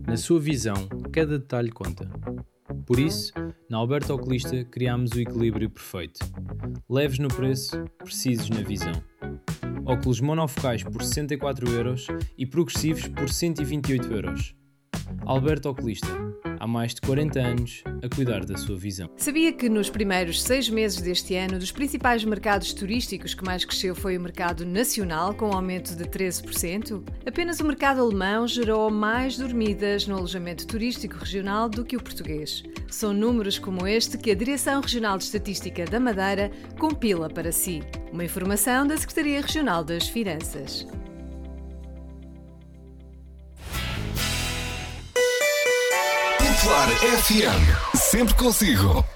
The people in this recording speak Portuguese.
Na sua visão, cada detalhe conta. Por isso, na Alberto Oculista criámos o equilíbrio perfeito. Leves no preço, precisos na visão. Óculos monofocais por 64€ e progressivos por 128€. Alberto Oculista, há mais de 40 anos a cuidar da sua visão. Sabia que nos primeiros 6 meses deste ano, dos principais mercados turísticos que mais cresceu foi o mercado nacional, com um aumento de 13%? Apenas o mercado alemão gerou mais dormidas no alojamento turístico regional do que o português. São números como este que a Direção Regional de Estatística da Madeira compila para si. Uma informação da Secretaria Regional das Finanças. Claro FM, sempre consigo.